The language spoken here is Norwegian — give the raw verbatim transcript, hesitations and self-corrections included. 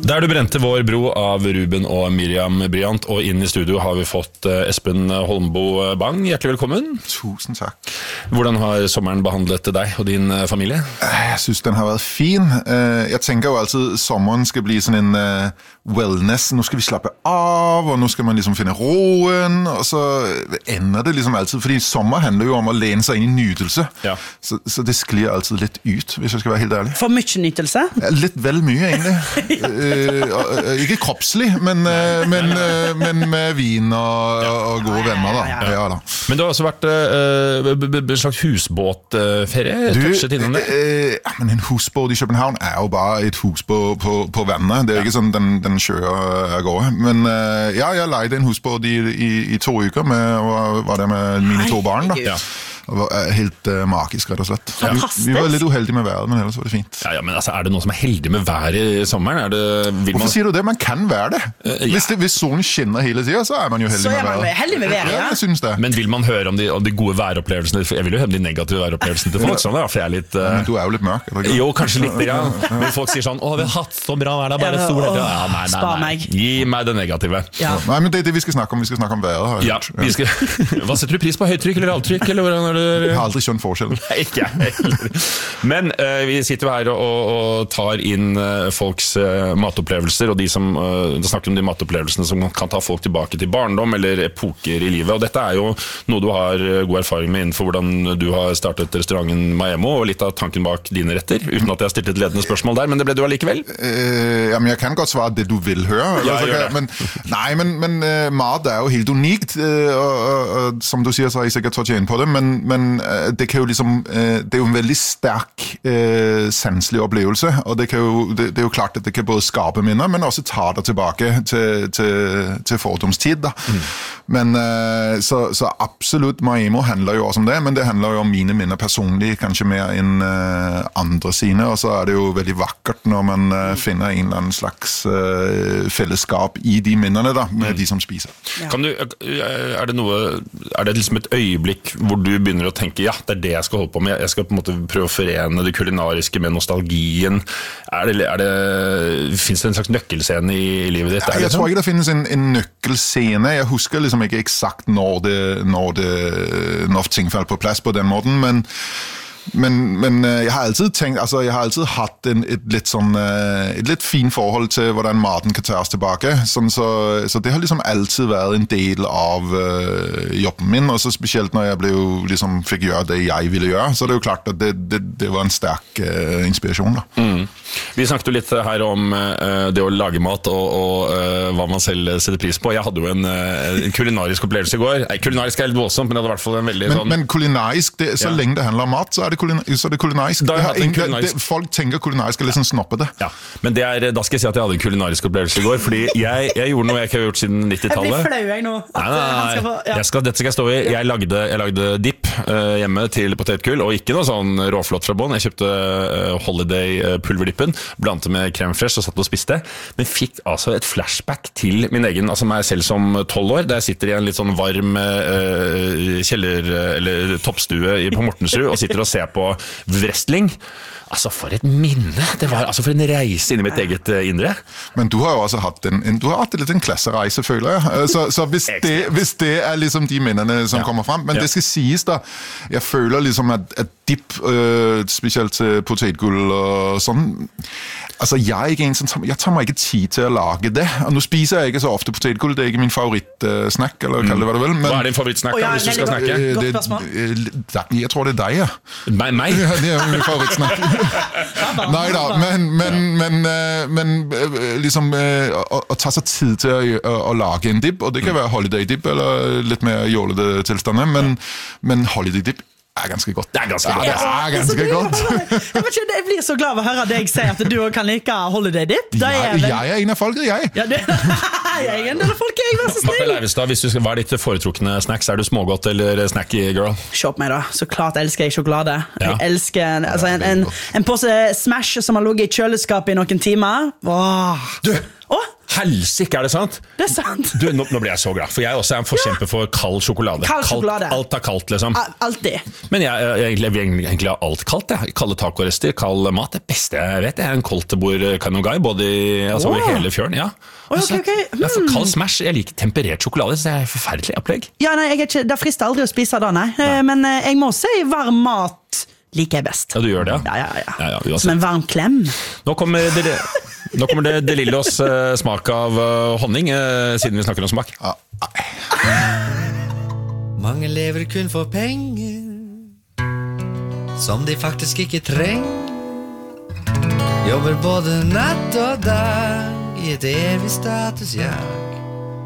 Der du brente vår bro av Ruben og Miriam Bryant, og inn i studio har vi fått Espen Holmbo Bang. Hjertelig velkommen. Tusen takk. Hvordan har sommeren behandlet deg og din familie? Jeg synes den har vært fin. Jeg tenker jo alltid sommeren skal bli sånn en wellness. Nå skal vi slappe av, og nå skal man liksom finne roen, og så ender det liksom alltid, fordi sommer handler jo om å lene seg inn i nytelse. Ja. Så, så det sklir alltid litt ut, hvis jeg skal være helt ærlig. For mye nytelse? Litt vel mye, egentlig. uh, ikke kroppslig, men, uh, men, uh, men med vin og, og gode venner, da. Ja, ja, ja. Ja, da. Men du har også vært uh, en slags husbåtferie, touchet innom det? Uh, uh, men en husbåt i København er jo bare et hus på, på, på vannet. Det er jo ikke sånn den, den kjører av gårde. Men uh, ja, jeg leide en husbåt i, i, i to uker med, og var der med mine to barn, da. Ja. Det var helt uh, magisk, rett og slett. Fantastisk. Vi, vi var litt uheldige med været, men ellers var det fint. Ja, ja, men altså, er det noen som er heldig med været i sommeren? Er det, vil Hvorfor man... sier du det? Man kan være det. Uh, ja. hvis, det hvis solen skinner hele tiden, så er man jo heldig så med været. Så er man heldig med været, ja. Ja, jeg synes det. Men vil man høre om de, om de gode væropplevelsene? Jeg vil jo høre om de negative væropplevelsene til folk, sånn da, for jeg er litt... Uh... Men du er jo litt mørk, eller ikke? Jo, kanskje litt, ja. Men folk sier sånn, å, vi har hatt så bra vær, det er bare sol. Ja, nei, nei, nei. Gi meg det negative. Ja. Nei, men det er det vi skal snakke om. Vi skal snakke om været, har jeg ja, vi skal... Hva setter du pris på? Høytrykk eller lavtrykk? Eller hvordan er det... Jeg har aldri skjønt forskjellen. Nei, ikke jeg heller. Men uh, vi sitter jo her og, og tar inn uh, folks uh, matopplevelser, og de som uh, snakker om de matopplevelsene som kan ta folk tilbake til barndom eller epoker i livet. Og dette er jo noe du har god erfaring med innenfor hvordan du har startet restauranten Maemo, og litt av tanken bak dine retter, uten at jeg har stilt et ledende spørsmål der, men det ble du allikevel. Uh, ja, men jeg kan godt svare det du vil høre. Ja, jeg kan, men, nei, men, men uh, mat er jo helt unikt, uh, og, og, og som du sier, så har jeg sikkert tatt inn på det, men, men uh, det kan jo liksom det er jo en veldig sterk eh, senselig opplevelse, og det, kan jo, det, det er jo klart at det kan både skape minner, men også ta det tilbake til, til, til fordomstid. Da. Mm. Men, eh, så, så absolutt, Maemo handler jo også om det, men det handler jo om mine minner personlig, kanskje mer enn eh, andre sine, og så er det jo veldig vakkert når man eh, finner en eller annen slags eh, fellesskap i de minnene da, med mm. de som spiser. Ja. Kan du, er det noe, er det liksom et øyeblikk hvor du begynner å tenke, ja, det er det jeg skal holde på med, jeg skal på en måte prøve å forene det kulinariske med nostalgien. Er det, er det, finnes det en slags nøkkelscene i, i livet ditt? Ja, jeg tror ikke det finnes en, en nøkkelscene. Jeg husker liksom ikke eksakt når det, når det, når ting faldt på plass på den måten, men Men, men jeg har alltid tenkt, altså jeg har alltid hatt en, et, litt sånn, et litt fin forhold til hvordan maten kan tas tilbake. Sånn, så, så det har liksom alltid vært en del av uh, jobben min, og så spesielt når jeg ble jo, liksom, fikk gjøre det jeg ville gjøre, så det er jo klart at det, det, det var en sterk uh, inspirasjon. Da. Mm. Vi snakket jo litt her om uh, det å lage mat og, og uh, hva man selv setter pris på. Jeg hadde jo en, uh, en kulinarisk opplevelse i går. Nei, kulinarisk er litt voldsomt, men det hadde i hvert fall en veldig men, sånn... Men kulinarisk, det, så ja. lenge det handler om mat, så er det så er det kulinarisk. Det ingen, kulinarisk. Det, folk tenker kulinarisk er litt sånn snoppete. Ja, men det er, da skal jeg si at jeg hadde en kulinarisk opplevelse i går, fordi jeg, jeg gjorde noe jeg ikke har gjort siden nittitallet. Jeg blir flau jeg nå. Nei, nei, nei. Skal få, ja. jeg skal, dette skal jeg stå i. Jeg lagde, jeg lagde dip uh, hjemme til potetgull, og ikke noe sånn råflott fra bånn. Jeg kjøpte uh, Holiday-pulverdippen, blandet med crème fraîche og satt og spiste, men fikk altså et flashback til min egen, altså meg selv som tolv år, der jeg sitter i en litt sånn varm uh, kjeller, eller toppstue på Mortensrud, og sitter og ser på wrestling. Altså, for et minne! Det var altså for en reise inn i mitt eget uh, indre. Men du har jo også hatt en, en, du har hatt en liten klassereise, føler jeg. Så, så hvis, det, hvis det er liksom de minnene som ja. kommer frem, men ja. det skal sies da, jeg føler liksom at, at dip, øh, spesielt til potetgull og sånn, altså jeg er ikke en som, jeg tar meg ikke tid til å lage det, og nå spiser jeg ikke så ofte potetgull, det er ikke min favorittsnack, eller kall det hva du vil. Men, hva er din favorittsnack, oh, ja, hvis du skal snakke? Det, det, jeg tror det er deg, ja. Meg? meg? Ja, det er min favorittsnack. Nei da, men, men, men, men liksom å, å ta seg tid til å, å, å lage en dip, og det kan være holiday dip eller litt mer jålede tilstander, men, men holiday dip er ganske godt. Det er ganske godt. Ja, det er ganske godt. Jeg, vet ikke, jeg blir så glad av å høre deg si at du kan like holiday dip. Ja, er vel... Jeg er en av folket, jeg. Ja, det... jeg er en av folket, jeg var så snill. Martha Leivestad, hvis du skal være ditt foretrukne snacks, er du smågodt eller snacky girl? Se på meg da, så klart elsker jeg sjokolade. Ja. Jeg elsker altså, en, en, en pose Smash som har ligget i kjøleskapet i noen timer. Åh. Du, Åh? Helsike, er det sant? Det er sant. Du, nå, nå blir jeg så glad, for jeg også er en forkjemper for kald sjokolade. Kald sjokolade. Kalt, alt er kaldt, liksom. Altid. Men jeg, jeg, jeg vil egentlig ha alt kaldt. Jeg. Kalde tacorester, kald mat. Det beste jeg vet, jeg er en koldtebord kanogai, både i, altså, over Åh. hele fjøren. Ja. Altså, Ok, ok. jeg får Hmm. kald smash. Jeg liker temperert sjokolade, så det er forferdelig opplegg. Ja, nei, jeg er ikke, det frister aldri å spise det, nei. nei. Men eh, jeg må si varm mat liker jeg best. Ja, du gjør det, Ja, ja, ja. ja, ja uansett. Som en varm klem. Nå kommer det, nå kommer det De Lillos uh, smak av uh, honning, uh, siden vi snakker om smak. Ah, Mange lever kun for penger som de faktisk ikke trenger. Jobber både natt og dag i et evig statusjag.